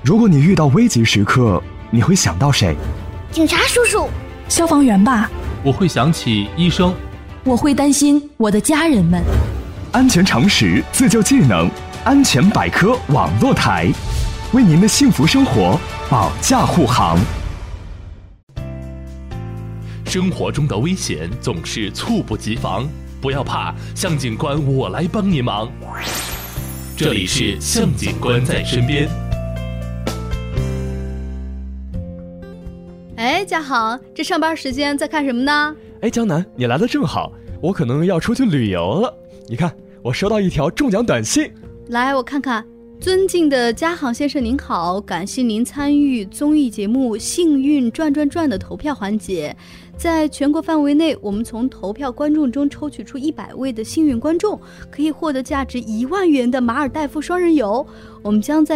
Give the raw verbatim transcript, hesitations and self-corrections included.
如果你遇到危急时刻，你会想到谁？ 警察叔叔。 消防员吧。 我会想起医生。 我会担心我的家人们。 安全常识，自救技能，安全百科网络台，为您的幸福生活保驾护航。 生活中的危险总是猝不及防，不要怕，向警官我来帮你忙。这里是向警官在身边。 哎，家豪，这上班时间在看什么呢？ 哎，江南，你来的正好，我可能要出去旅游了。你看，我收到一条中奖短信。 来，我看看。尊敬的家豪先生您好，感谢您参与综艺节目《幸运转转转》的投票环节。在全国范围内，我们从投票观众中抽取出一百位的幸运观众，可以获得价值一万元的马尔代夫双人游。我们将在